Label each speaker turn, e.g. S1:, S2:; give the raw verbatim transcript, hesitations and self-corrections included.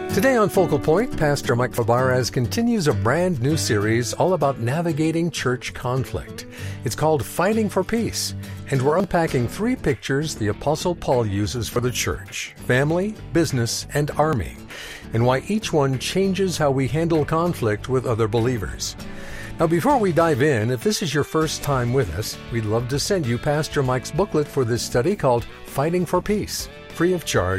S1: Today on Focal Point, Pastor Mike Fabarez continues a brand new series all about navigating church conflict. It's called Fighting for Peace, and we're unpacking three pictures the Apostle Paul uses for the church: family, business, and army, and why each one changes how we handle conflict with other believers. Now, before we dive in, if this is your first time with us, we'd love to send you Pastor Mike's booklet for this study called Fighting for Peace, free of charge.